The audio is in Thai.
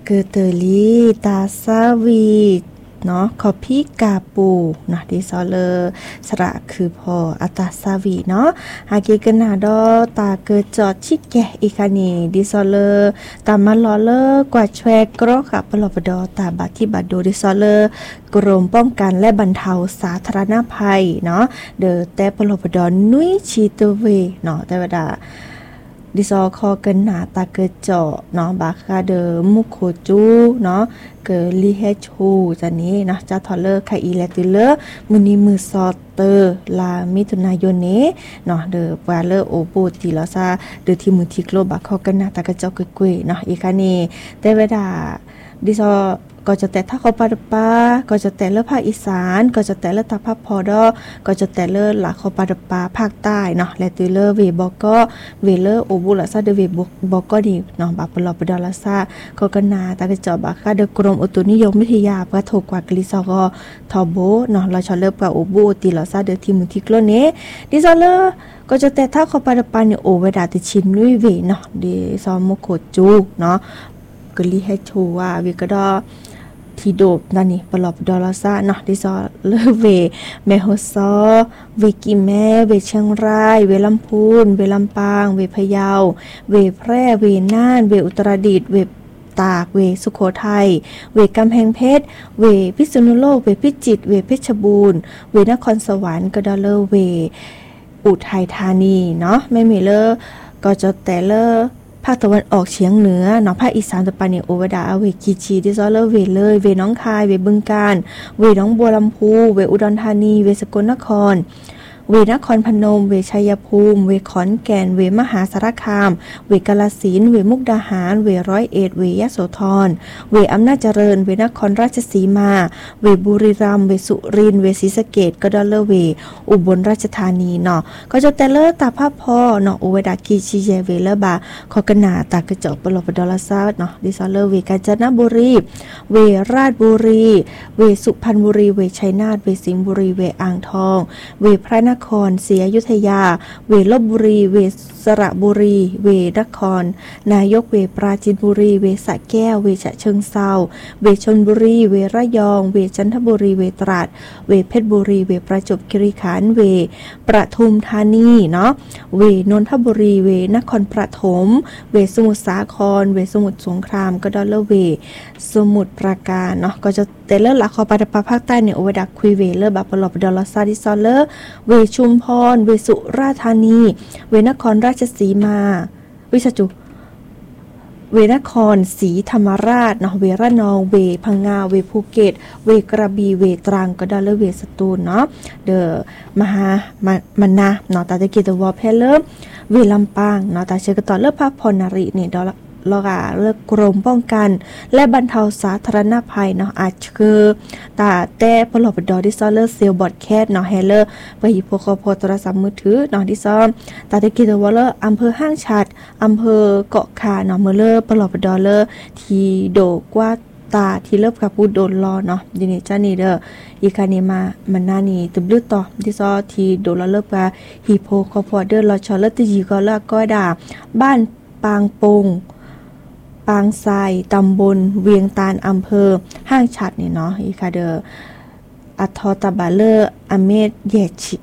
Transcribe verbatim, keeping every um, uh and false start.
เกเตอลีตาซาวีเนาะคอพีกาปูนะดิซอเลอสระคือพออัตาซาวีเนาะหาเกกันนาดอตาเกจอดชิแกอีกานีดิซอเลอตามาลอเลอกว่าแชวกรอกับปลอบดอตาบาที่บาดโดดิซอเลอกรมป้องกันและบรรเทาสาธารณภัยเนาะเดอแต่ปลอบดอนุยชีตเวเนาะแต่ว่าดาดิซอคอกันหนาตาเกจอเนาะบาคาเดอมุโคจูเนาะเกลีเฮชูจันนี้นะจะทอเลอร์ไคอีเลติเลอร์มุนีมือซอเตอร์ลามิถุนายนนี้เนาะเดอวาเลอร์โอปูติลอซาเดอที่มือทิโกลบาคอกันหนาตาเกจอกกุยเนาะอีกานี่แต่เวลาดิซอก็จะแต่ถ้าเขาปาดปาก็จะแต่เลือภาคอีสานก็จะแต่เลือตาภาคพอดอก็จะแต่เลือหลักเขาปาดปาภาคใต้เนาะและตัวเลือเวบอก็เวเลอโอบุลาซาเดเวบอก็ดีเนาะบาปลอปดอลาซาก็กนาตากระจอบาคาเดกรมอุตุนิยมวิทยาปะถูกกว่ากลิซอก็ทอโบเนาะเราชอเลิบกับโอบุติลาซาเดทีมุทิกโลเนดิซอเลอก็จะแต่ถ้าเขาปาดปาเนี่ยโอเวดาติชิมลุยเวเนาะดิซอมโคจูเนาะกลิให้ชูว่าเวก็ดอทีโดบนั่นนี่ปลอบดอลาซาเนาะดิซอเลเวเมโฮซอเวกิแมเวเชียงรายเวลำพูนเวลำปางเวพะเยาเวแพร่เวน่านเวอุตรดิตถ์เวตากเวสุโขทัยเวกำแพงเพชรเวพิษณุโลกเวพิจิตรเวเพชรบูรณ์เวนครสวรรค์ก็ดอเลเวอุทัยธานีเนาะไม่มีเลอก็จะแต่เลอภาคตะวันออกเฉียงเหนือเนาะภาคอีสานตะปานิโอวดาเวกีจีดิซอเลเวเลยเวน้องคายเวบึงกาฬเวน้องบัวลำพูเวอุดรธานีเวสกลนครเวนครพนมเวชัยภูมิเวขอนแก่นเวมหาสารคามเวกาฬสินธุ์เวมุกดาหารเวร้อยเอ็ดเวยโสธรเวอำนาจเจริญเวนครราชสีมาเวบุรีรัมย์เวสุรินทร์เวศรีสะเกษก็ดอลเลอร์เวอุบลราชธานีเนาะก็จะแต่เลอตาภาพพอเนาะโอเวดากีชีเยเวเลบาขอกนาตากระจอกปลอบดอลซาเนาะดิซอเลอร์เวกาญจนบุรีเวราชบุรีเวสุพรรณบุรีเวชัยนาทเวสิงห์บุรีเวอ่างทองเวพระนครศรีอยุธยาเวลบบุรีเวสระบุรีเวนครนายกเวปราจีนบุรีเวสระแก้วเวฉะเชิงเทราเวชลบุรีเวระยองเวจันทบุรีเวตราดเวเพชรบุรีเวประจวบคีรีขันธ์เวประทุมธานีเนาะเวนนทบุรีเวนครปฐมเวสมุทรสาครเวสมุทรสงครามก็ดอลเลอร์เวสมุทรปราการเนาะก็จะแต่เลอหลักขอปาตปาภาคใต้เนี่ยโอเวดักคุยเวเลอร์บัปลอบดอลซาดิซอเลอร์เวชุมพรเวสุราษฎร์ธานีเวนครราชสีมาวิชจุเวนครศรีธรรมราชเนาะเวระนองเวพังงาเวภูเก็ตเวกระบี่เวตรังก็ดอลเลอร์เวสตูลเนาะเดอมหามันนาเนาะตาตะเกียตวอเพลเลอร์เวลำปางเนาะตาเชกตอเลอร์ภาพพรนารีเนี่ยดอลลอกาเลิกกรมป้องกันและบรรเทาสาธารณภัยเนาะอาจคือตาแต่พลบดอดิซอเลอร์เซลบอดแคทเนาะเฮเลอร์ไปหิโพคอพโทรศัพท์มือถือเนาะดิซอมตาตะกิตวอลเลอร์อำเภอห้างฉัดอำเภอเกาะคาเนาะเมเลอร์พลบดอเลอร์ทีโดกว่าตาที่เลิบกับพูดโดนรอเนาะดิเนจ้านี่เด้ออีคานีมามันนานี่ตึบลือต่อดิซอทีโดนเลิบกับหิโพคอพเดอร์ลอชอเลอร์ตีจีก็ละก็ด่าบ้านปางปงปางทรายตำบลเวียงตาลอำเภอห้างฉัดนี่เนาะอีคาเดออัทอตาบาเลอร์อเมดเยชิ